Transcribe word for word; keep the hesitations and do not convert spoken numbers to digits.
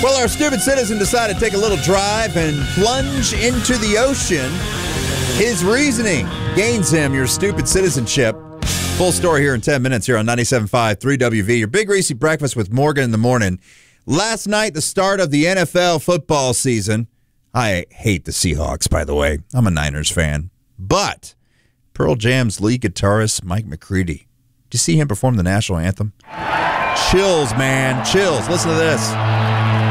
Well, our stupid citizen decided to take a little drive and plunge into the ocean. His reasoning gains him your stupid citizenship. Full story here in ten minutes here on ninety-seven point five, three W V. Your Big Greasy Breakfast with Morgan in the morning. Last night, the start of the N F L football season. I hate the Seahawks, by the way. I'm a Niners fan. But Pearl Jam's lead guitarist, Mike McCready. Did you see him perform the national anthem? Chills, man. Chills. Listen to this.